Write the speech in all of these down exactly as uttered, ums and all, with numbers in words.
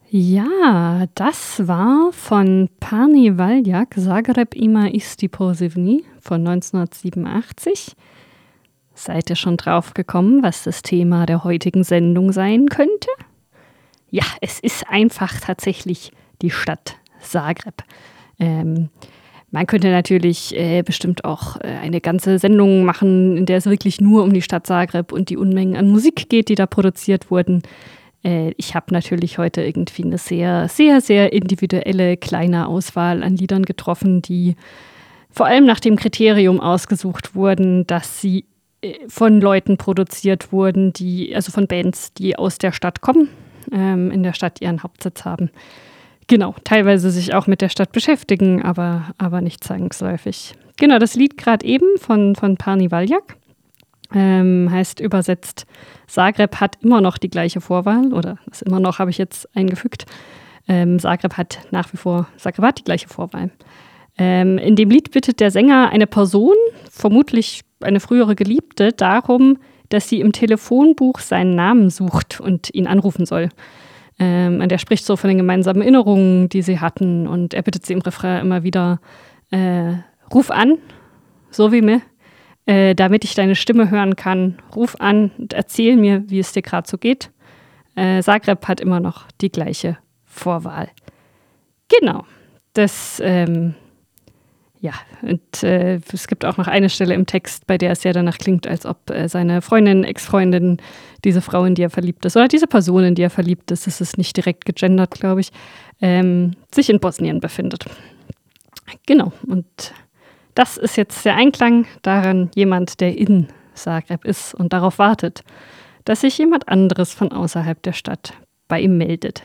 Ja, das war von Pani Valjak, Zagreb ima isti pozivni von neunzehnhundertsiebenundachtzig. Seid ihr schon drauf gekommen, was das Thema der heutigen Sendung sein könnte? Ja, es ist einfach tatsächlich die Stadt Zagreb. Ähm, man könnte natürlich äh, bestimmt auch äh, eine ganze Sendung machen, in der es wirklich nur um die Stadt Zagreb und die Unmengen an Musik geht, die da produziert wurden. Äh, ich habe natürlich heute irgendwie eine sehr, sehr, sehr individuelle kleine Auswahl an Liedern getroffen, die vor allem nach dem Kriterium ausgesucht wurden, dass sie äh, von Leuten produziert wurden, die, also von Bands, die aus der Stadt kommen, ähm, in der Stadt ihren Hauptsitz haben. Genau, teilweise sich auch mit der Stadt beschäftigen, aber, aber nicht zwangsläufig. Genau, das Lied gerade eben von, von Pani Valjak ähm, heißt übersetzt, Zagreb hat immer noch die gleiche Vorwahl, oder das immer noch habe ich jetzt eingefügt. Ähm, Zagreb hat nach wie vor, Zagreb hat die gleiche Vorwahl. Ähm, in dem Lied bittet der Sänger eine Person, vermutlich eine frühere Geliebte, darum, dass sie im Telefonbuch seinen Namen sucht und ihn anrufen soll. Ähm, und er spricht so von den gemeinsamen Erinnerungen, die sie hatten. Und er bittet sie im Refrain immer wieder, äh, ruf an, so wie mir, äh, damit ich deine Stimme hören kann. Ruf an und erzähl mir, wie es dir gerade so geht. Äh, Zagreb hat immer noch die gleiche Vorwahl. Genau, das, ähm, ja, und äh, es gibt auch noch eine Stelle im Text, bei der es ja danach klingt, als ob äh, seine Freundin, Ex-Freundin, diese Frau, in die er verliebt ist, oder diese Person, in die er verliebt ist, das ist nicht direkt gegendert, glaube ich, ähm, sich in Bosnien befindet. Genau, und das ist jetzt der Einklang daran, jemand, der in Zagreb ist und darauf wartet, dass sich jemand anderes von außerhalb der Stadt bei ihm meldet.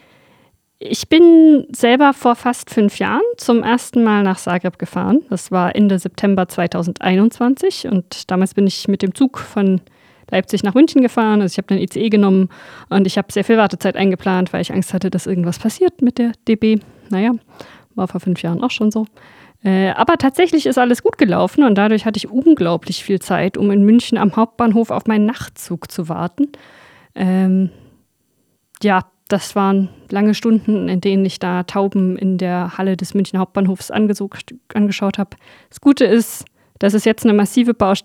Ich bin selber vor fast fünf Jahren zum ersten Mal nach Zagreb gefahren. Das war Ende September zweitausendeinundzwanzig und damals bin ich mit dem Zug von Leipzig nach München gefahren. Also ich habe den I C E genommen und ich habe sehr viel Wartezeit eingeplant, weil ich Angst hatte, dass irgendwas passiert mit der D B. Naja, war vor fünf Jahren auch schon so. Äh, aber tatsächlich ist alles gut gelaufen und dadurch hatte ich unglaublich viel Zeit, um in München am Hauptbahnhof auf meinen Nachtzug zu warten. Ähm, ja, das waren lange Stunden, in denen ich da Tauben in der Halle des München Hauptbahnhofs angesucht, angeschaut habe. Das Gute ist, dass es jetzt eine massive Baustelle